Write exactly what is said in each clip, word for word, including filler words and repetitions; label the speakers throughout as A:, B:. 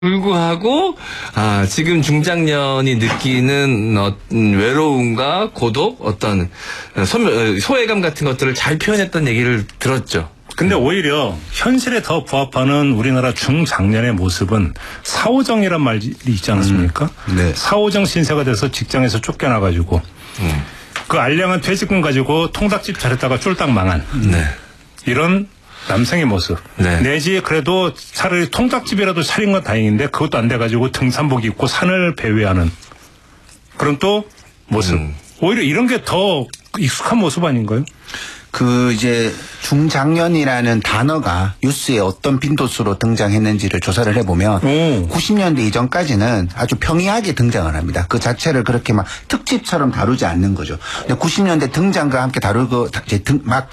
A: 불구하고 아 지금 중장년이 느끼는 어떤 외로움과 고독, 어떤 소, 소외감 같은 것들을 잘 표현했던 얘기를 들었죠.
B: 근데 오히려 현실에 더 부합하는 우리나라 중장년의 모습은 사오정이란 말이 있지 않습니까?
C: 음, 네.
B: 사오정 신세가 돼서 직장에서 쫓겨나가지고 음. 그 알량한 퇴직금 가지고 통닭집 차렸다가 쫄딱 망한
A: 네.
B: 이런 남성의 모습.
A: 네.
B: 내지 그래도 차라리 통닭집이라도 차린 건 다행인데 그것도 안 돼가지고 등산복 입고 산을 배회하는 그런 또 모습. 음. 오히려 이런 게 더 익숙한 모습 아닌가요?
C: 그 이제 중장년이라는 단어가 뉴스에 어떤 빈도수로 등장했는지를 조사를 해보면 오. 구십 년대 이전까지는 아주 평이하게 등장을 합니다. 그 자체를 그렇게 막 특집처럼 다루지 않는 거죠. 근데 구십 년대 등장과 함께 다루고 이제 등 막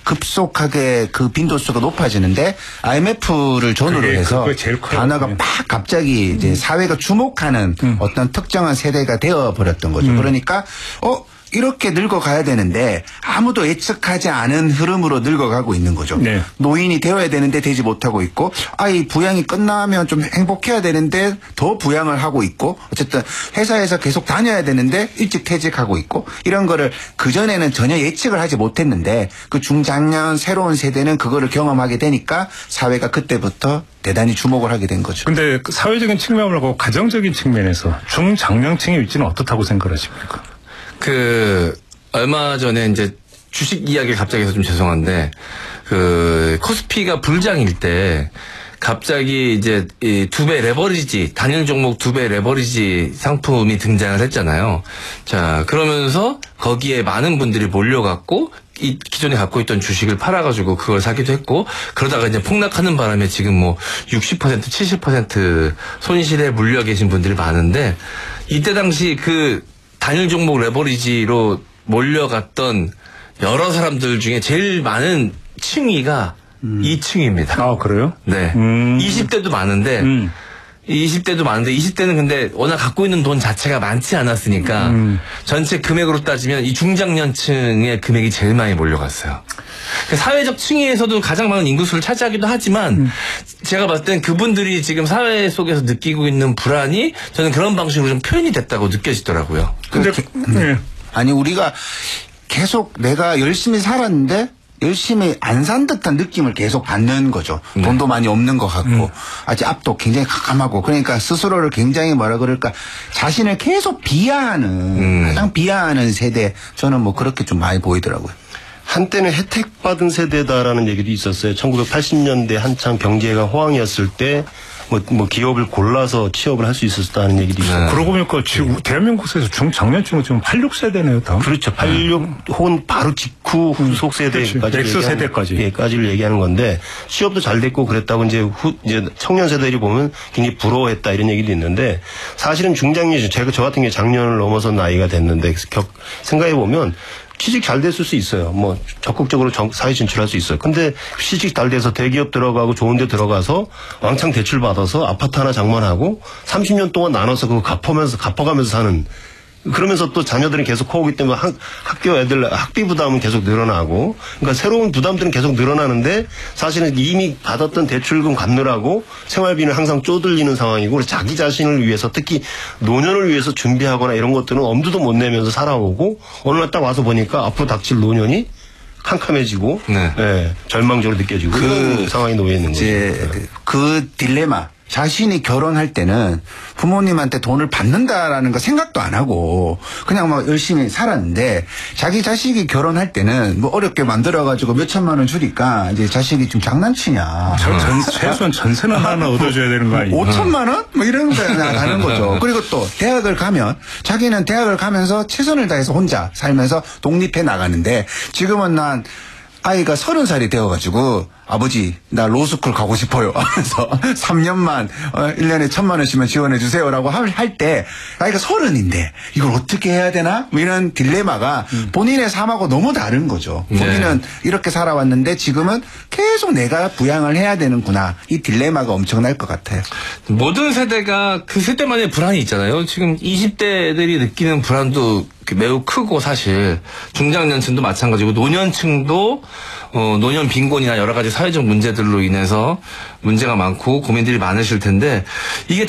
C: 급속하게 그 빈도수가 높아지는데 아이엠에프를 전후로
B: 그게,
C: 해서 단어가 막 갑자기 이제 사회가 주목하는 음. 어떤 특정한 세대가 되어버렸던 거죠. 음. 그러니까 어? 이렇게 늙어가야 되는데 아무도 예측하지 않은 흐름으로 늙어가고 있는 거죠. 네. 노인이 되어야 되는데 되지 못하고 있고 아이 부양이 끝나면 좀 행복해야 되는데 더 부양을 하고 있고 어쨌든 회사에서 계속 다녀야 되는데 일찍 퇴직하고 있고 이런 거를 그전에는 전혀 예측을 하지 못했는데 그 중장년 새로운 세대는 그거를 경험하게 되니까 사회가 그때부터 대단히 주목을 하게 된 거죠.
B: 근데 그 사회적인 측면 말고 가정적인 측면에서 중장년층의 위치는 어떻다고 생각하십니까?
A: 그 얼마 전에 이제 주식 이야기 갑자기 해서 좀 죄송한데 그 코스피가 불장일 때 갑자기 이제 이 두 배 레버리지 단일 종목 두 배 레버리지 상품이 등장을 했잖아요. 자 그러면서 거기에 많은 분들이 몰려갔고 이 기존에 갖고 있던 주식을 팔아가지고 그걸 사기도 했고 그러다가 이제 폭락하는 바람에 지금 뭐 육십 퍼센트 칠십 퍼센트 손실에 물려 계신 분들이 많은데 이때 당시 그 단일 종목 레버리지로 몰려갔던 여러 사람들 중에 제일 많은 층위가 음. 이 층입니다.
B: 아, 그래요?
A: 네. 음. 이십 대도 많은데, 음. 이십 대도 많은데, 이십 대는 근데 워낙 갖고 있는 돈 자체가 많지 않았으니까, 음. 전체 금액으로 따지면 이 중장년층의 금액이 제일 많이 몰려갔어요. 사회적 층위에서도 가장 많은 인구수를 차지하기도 하지만 음. 제가 봤을 땐 그분들이 지금 사회 속에서 느끼고 있는 불안이 저는 그런 방식으로 좀 표현이 됐다고 느껴지더라고요.
C: 근데 네. 아니 우리가 계속 내가 열심히 살았는데 열심히 안 산 듯한 느낌을 계속 받는 거죠. 네. 돈도 많이 없는 것 같고 음. 아직 앞도 굉장히 캄캄하고 그러니까 스스로를 굉장히 뭐라 그럴까 자신을 계속 비하하는 음. 가장 비하하는 세대 저는 뭐 그렇게 좀 많이 보이더라고요.
D: 한때는 혜택받은 세대다라는 얘기도 있었어요. 천구백팔십 년대 한창 경제가 호황이었을 때 뭐, 뭐 기업을 골라서 취업을 할 수 있었다는 얘기도 있어요.
B: 네. 그러고 보니까 지금 대한민국에서 중장년층은 지금 팔십육 세대네요. 다.
D: 그렇죠. 팔십육 네. 혹은 바로 직후 후속 세대까지
B: X 세대까지
D: 예까지를 얘기하는 건데 취업도 잘 됐고 그랬다고 이제 후 이제 청년 세대들이 보면 굉장히 부러워했다 이런 얘기도 있는데 사실은 중장년 제가 저 같은 게 작년을 넘어선 나이가 됐는데 격 생각해 보면. 취직 잘 됐을 수 있어요. 뭐 적극적으로 정, 사회 진출할 수 있어요. 근데 취직 잘 돼서 대기업 들어가고 좋은 데 들어가서 왕창 대출 받아서 아파트 하나 장만하고 삼십 년 동안 나눠서 그거 갚으면서 갚아가면서 사는 그러면서 또 자녀들은 계속 커오기 때문에 학, 학교 애들 학비 부담은 계속 늘어나고 그러니까 새로운 부담들은 계속 늘어나는데 사실은 이미 받았던 대출금 갚느라고 생활비는 항상 쪼들리는 상황이고 자기 자신을 위해서 특히 노년을 위해서 준비하거나 이런 것들은 엄두도 못 내면서 살아오고 어느 날 딱 와서 보니까 앞으로 닥칠 노년이 캄캄해지고 네. 네, 절망적으로 느껴지고 그 그런 상황이 놓여 있는 거죠.
C: 그, 그 딜레마. 자신이 결혼할 때는 부모님한테 돈을 받는다라는 거 생각도 안 하고 그냥 막 열심히 살았는데 자기 자식이 결혼할 때는 뭐 어렵게 만들어가지고 몇 천만 원 주니까 이제 자식이 좀 장난치냐.
B: 전, 전, 최소한 전세는 하나 얻어줘야 되는 거 아니에요?
C: 오천만 원? 뭐 이런 거 나가는 거죠. 그리고 또 대학을 가면 자기는 대학을 가면서 최선을 다해서 혼자 살면서 독립해 나가는데 지금은 난 아이가 서른 살이 되어가지고 아버지 나 로스쿨 가고 싶어요 하면서 삼 년만 어, 일 년에 천만 원씩만 지원해 주세요라고 할 때 아이가 서른인데 이걸 어떻게 해야 되나 뭐 이런 딜레마가 음. 본인의 삶하고 너무 다른 거죠. 본인은 네. 이렇게 살아왔는데 지금은 계속 내가 부양을 해야 되는구나 이 딜레마가 엄청날 것 같아요.
A: 모든 세대가 그 세대만의 불안이 있잖아요. 지금 이십 대들이 느끼는 불안도 매우 크고 사실 중장년층도 마찬가지고 노년층도 어, 노년 빈곤이나 여러 가지 사회적 문제들로 인해서 문제가 많고 고민들이 많으실 텐데 이게